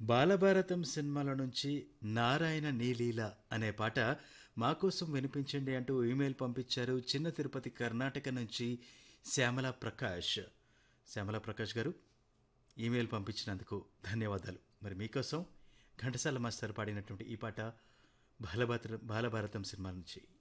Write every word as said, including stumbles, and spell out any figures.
బాలభారతం సినిమాల నుంచి నారాయణ నీలీల అనే పాట మాకోసం వినిపించండి అంటూ ఈమెయిల్ పంపించారు చిన్న తిరుపతి కర్ణాటక నుంచి శ్యామల ప్రకాష్. శ్యామల ప్రకాష్ గారు ఈమెయిల్ పంపించినందుకు ధన్యవాదాలు. మరి మీకోసం ఘంటసాల మాస్టర్ పాడినటువంటి ఈ పాట బాలభారత బాలభారతం సినిమా నుంచి.